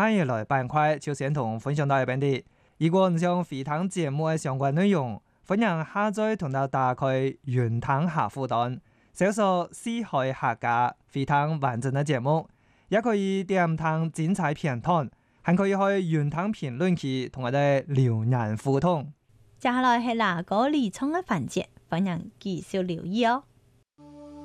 一來板塊就先同分享到一邊的。如果唔想回聽節目嘅相關內容，歡迎下載同到打開雲聽客戶端，搜索四海客家回聽完整嘅節目，也可以點聽精彩片段，還可以去雲聽評論區同我哋留言互動。 接下來係哪個理倉嘅環節，歡迎繼續留意哦。